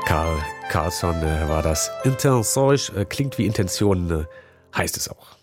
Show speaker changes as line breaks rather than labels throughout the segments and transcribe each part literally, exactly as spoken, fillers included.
Karl Carlson äh, war das. Intenções äh, klingt wie Intention, äh, heißt es auch.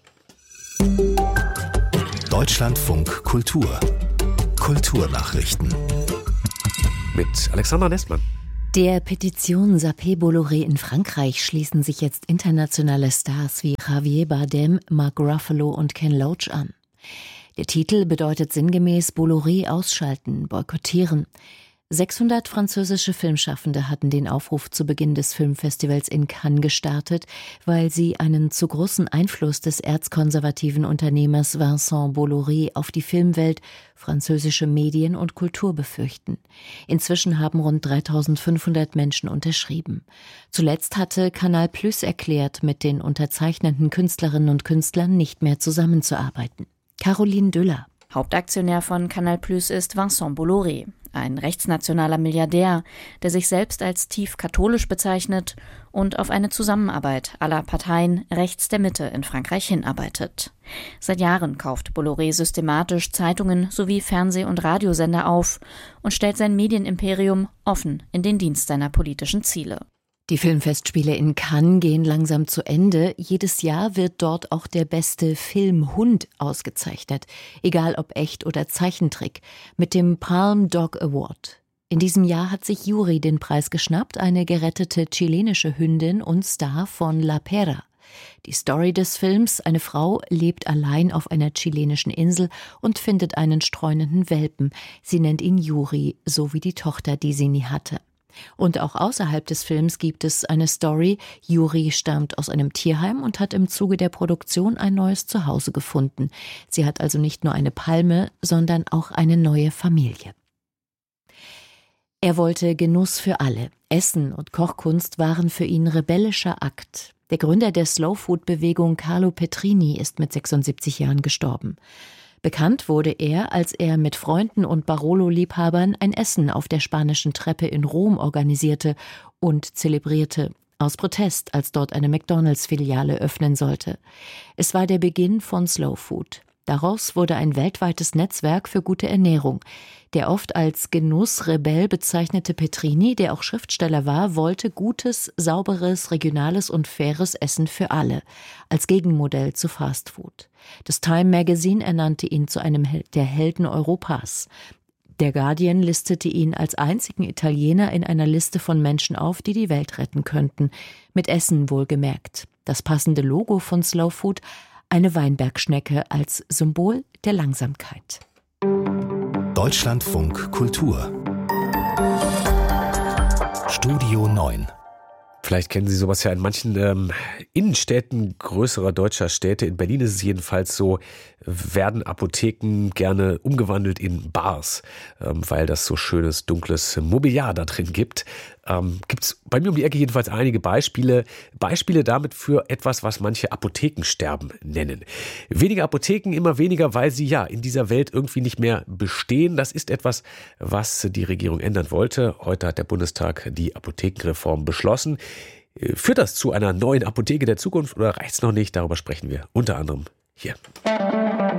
Deutschlandfunk Kultur. Kulturnachrichten.
Mit Alexander Nestmann.
Der Petition Sapé Bolloré in Frankreich schließen sich jetzt internationale Stars wie Javier Bardem, Mark Ruffalo und Ken Loach an. Der Titel bedeutet sinngemäß Bolloré ausschalten, boykottieren. sechshundert französische Filmschaffende hatten den Aufruf zu Beginn des Filmfestivals in Cannes gestartet, weil sie einen zu großen Einfluss des erzkonservativen Unternehmers Vincent Bolloré auf die Filmwelt, französische Medien und Kultur befürchten. Inzwischen haben rund dreitausendfünfhundert Menschen unterschrieben. Zuletzt hatte Canal Plus erklärt, mit den unterzeichnenden Künstlerinnen und Künstlern nicht mehr zusammenzuarbeiten. Caroline Düller.
Hauptaktionär von Canal Plus ist Vincent Bolloré, ein rechtsnationaler Milliardär, der sich selbst als tief katholisch bezeichnet und auf eine Zusammenarbeit aller Parteien rechts der Mitte in Frankreich hinarbeitet. Seit Jahren kauft Bolloré systematisch Zeitungen sowie Fernseh- und Radiosender auf und stellt sein Medienimperium offen in den Dienst seiner politischen Ziele.
Die Filmfestspiele in Cannes gehen langsam zu Ende. Jedes Jahr wird dort auch der beste Film Hund ausgezeichnet, egal ob echt oder Zeichentrick, mit dem Palm Dog Award. In diesem Jahr hat sich Yuri den Preis geschnappt, eine gerettete chilenische Hündin und Star von La Perra. Die Story des Films: Eine Frau lebt allein auf einer chilenischen Insel und findet einen streunenden Welpen. Sie nennt ihn Yuri, so wie die Tochter, die sie nie hatte. Und auch außerhalb des Films gibt es eine Story. Yuri stammt aus einem Tierheim und hat im Zuge der Produktion ein neues Zuhause gefunden. Sie hat also nicht nur eine Palme, sondern auch eine neue Familie. Er wollte Genuss für alle. Essen und Kochkunst waren für ihn rebellischer Akt. Der Gründer der Slow-Food-Bewegung Carlo Petrini ist mit sechsundsiebzig Jahren gestorben. Bekannt wurde er, als er mit Freunden und Barolo-Liebhabern ein Essen auf der Spanischen Treppe in Rom organisierte und zelebrierte, aus Protest, als dort eine McDonalds-Filiale öffnen sollte. Es war der Beginn von Slow Food. Daraus wurde ein weltweites Netzwerk für gute Ernährung. Der oft als Genussrebell bezeichnete Petrini, der auch Schriftsteller war, wollte gutes, sauberes, regionales und faires Essen für alle, als Gegenmodell zu Fast Food. Das Time Magazine ernannte ihn zu einem der Helden Europas. Der Guardian listete ihn als einzigen Italiener in einer Liste von Menschen auf, die die Welt retten könnten. Mit Essen wohlgemerkt. Das passende Logo von Slow Food: eine Weinbergschnecke als Symbol der Langsamkeit.
Deutschlandfunk Kultur. Studio neun.
Vielleicht kennen Sie sowas ja in manchen ähm, Innenstädten größerer deutscher Städte. In Berlin ist es jedenfalls so, werden Apotheken gerne umgewandelt in Bars, ähm, weil das so schönes, dunkles Mobiliar da drin gibt. Ähm, gibt es bei mir um die Ecke jedenfalls einige Beispiele. Beispiele damit für etwas, was manche Apothekensterben nennen. Weniger Apotheken, immer weniger, weil sie ja in dieser Welt irgendwie nicht mehr bestehen. Das ist etwas, was die Regierung ändern wollte. Heute hat der Bundestag die Apothekenreform beschlossen. Führt das zu einer neuen Apotheke der Zukunft oder reicht es noch nicht? Darüber sprechen wir unter anderem hier.